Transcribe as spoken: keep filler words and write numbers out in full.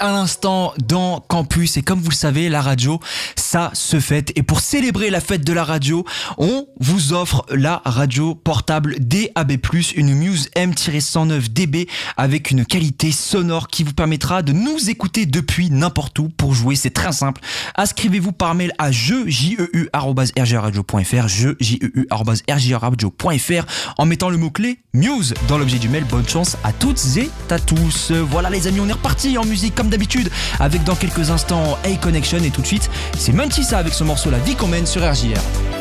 à l'instant dans Campus et comme vous le savez, la radio, ça se fête. Et pour célébrer la fête de la radio, on vous offre la radio portable D A B plus, une Muse M cent neuf D B avec une qualité sonore qui vous permettra de nous écouter depuis n'importe où. Pour jouer, c'est très simple. Inscrivez-vous par mail à jeu arobase r j r radio point f r, jeu arobase r j r radio point f r en mettant le mot-clé Muse dans l'objet du mail. Bonne chance à toutes et à tous. Voilà les amis, on est reparti en musique comme d'habitude avec dans quelques instants A-Connection et tout de suite c'est Manchissa avec ce morceau La vie qu'on mène sur R J R.